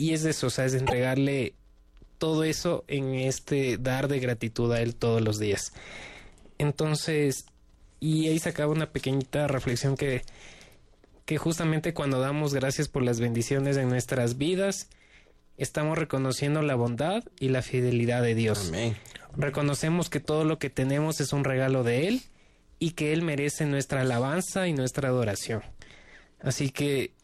y es eso, o sea, es entregarle todo eso en dar de gratitud a Él todos los días. Entonces, y ahí se acaba una pequeñita reflexión que justamente cuando damos gracias por las bendiciones en nuestras vidas, estamos reconociendo la bondad y la fidelidad de Dios. Amén. Reconocemos que todo lo que tenemos es un regalo de Él y que Él merece nuestra alabanza y nuestra adoración. Así que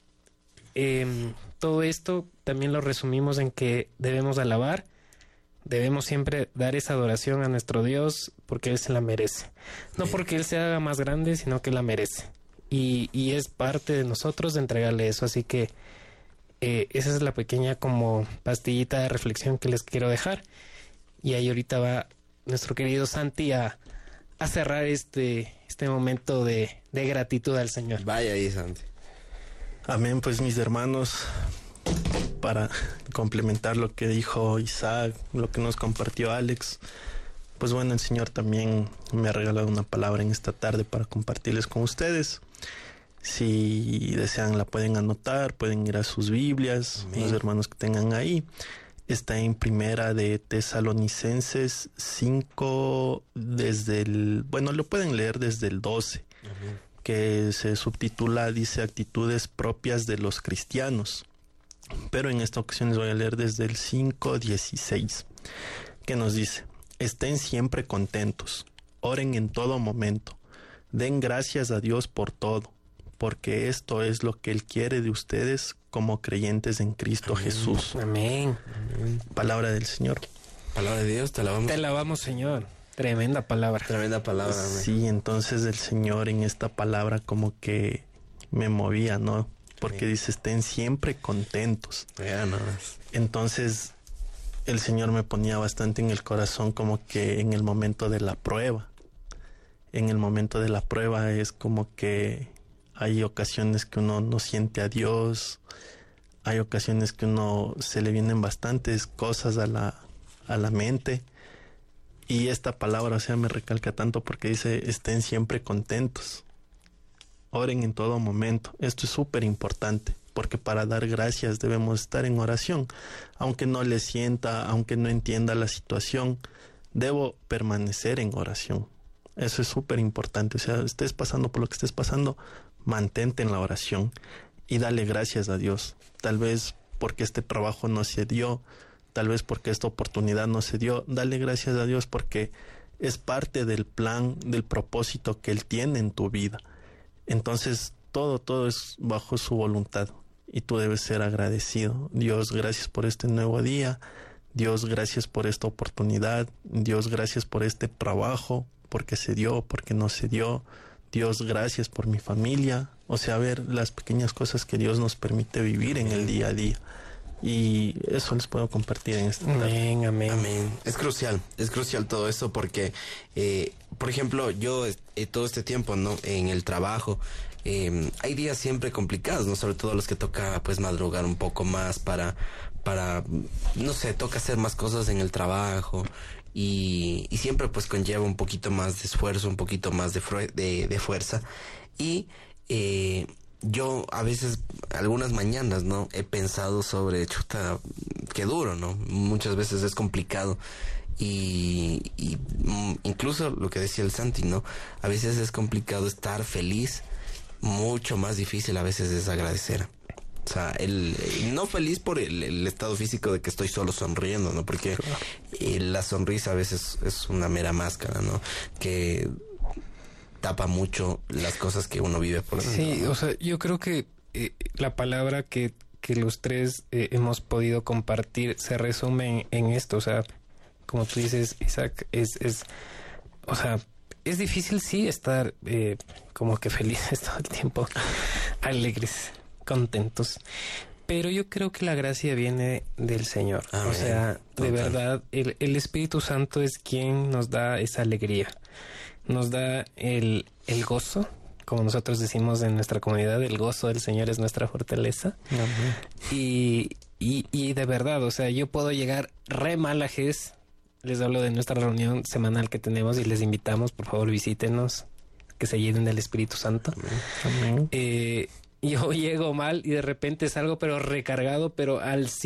todo esto también lo resumimos en que debemos alabar, debemos siempre dar esa adoración a nuestro Dios porque Él se la merece. No porque Él se haga más grande, sino que la merece. Y es parte de nosotros de entregarle eso. Así que esa es la pequeña como pastillita de reflexión que les quiero dejar. Y ahí ahorita va nuestro querido Santi a cerrar este momento de gratitud al Señor. Vaya ahí, Santi. Amén, pues mis hermanos, para complementar lo que dijo Isaac, lo que nos compartió Alex, pues bueno, el Señor también me ha regalado una palabra en esta tarde para compartirles con ustedes. Si desean la pueden anotar, pueden ir a sus Biblias. Amén. Los hermanos que tengan ahí. Está en Primera de Tesalonicenses 5, lo pueden leer desde el 12. Amén. Que se subtitula, dice, actitudes propias de los cristianos. Pero en esta ocasión les voy a leer desde el 5:16, que nos dice: estén siempre contentos, oren en todo momento, den gracias a Dios por todo, porque esto es lo que Él quiere de ustedes como creyentes en Cristo Amén. Jesús. Amén. Palabra del Señor. Palabra de Dios, te alabamos. Te alabamos, Señor. Tremenda palabra. Tremenda palabra. Amén. Sí, entonces el Señor en esta palabra como que me movía, ¿no? Porque dice, estén siempre contentos. Ya, no. Entonces el Señor me ponía bastante en el corazón como que en el momento de la prueba. En el momento de la prueba es como que hay ocasiones que uno no siente a Dios, hay ocasiones que uno se le vienen bastantes cosas a la mente. Y esta palabra, o sea, me recalca tanto porque dice, estén siempre contentos, oren en todo momento. Esto es súper importante, porque para dar gracias debemos estar en oración. Aunque no le sienta, aunque no entienda la situación, debo permanecer en oración. Eso es súper importante. O sea, estés pasando por lo que estés pasando, mantente en la oración y dale gracias a Dios. Tal vez porque este trabajo no se dio, tal vez porque esta oportunidad no se dio, dale gracias a Dios porque es parte del plan, del propósito que Él tiene en tu vida. Entonces, todo es bajo su voluntad y tú debes ser agradecido. Dios, gracias por este nuevo día. Dios, gracias por esta oportunidad. Dios, gracias por este trabajo, porque se dio, porque no se dio. Dios, gracias por mi familia. O sea, ver las pequeñas cosas que Dios nos permite vivir en el día a día. Y eso les puedo compartir en esta tarde. Amén, amén. Amén. Es crucial todo esto porque, por ejemplo, yo todo este tiempo, ¿no? En el trabajo, hay días siempre complicados, ¿no? Sobre todo los que toca, pues, madrugar un poco más para, no sé, toca hacer más cosas en el trabajo y siempre, pues, conlleva un poquito más de esfuerzo, un poquito más de fuerza y, yo a veces, algunas mañanas, ¿no? He pensado sobre, chuta, qué duro, ¿no? Muchas veces es complicado y incluso lo que decía el Santi, ¿no? A veces es complicado estar feliz, mucho más difícil a veces es agradecer. O sea, no feliz por el estado físico de que estoy solo sonriendo, ¿no? Porque la sonrisa a veces es una mera máscara, ¿no? Que tapa mucho las cosas que uno vive por dentro. Sí, ¿no? O sea, yo creo que la palabra que los tres hemos podido compartir se resume en esto. O sea, como tú dices, Isaac, o sea, es difícil, sí, estar como que felices todo el tiempo, alegres, contentos. Pero yo creo que la gracia viene del Señor. Amén. O sea, de verdad, el Espíritu Santo es quien nos da esa alegría. Nos da el gozo, como nosotros decimos en nuestra comunidad, el gozo del Señor es nuestra fortaleza. Amén. Y de verdad, o sea, yo puedo llegar re malajes. Les hablo de nuestra reunión semanal que tenemos y les invitamos, por favor, visítenos, que se llenen del Espíritu Santo. Amén. Yo llego mal y de repente salgo pero recargado, pero al